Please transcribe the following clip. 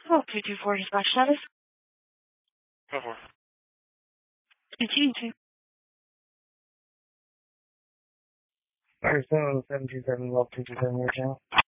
Oh, 224 dispatch status. Go for it. AT&T. Fire 727, well, 227 your channel.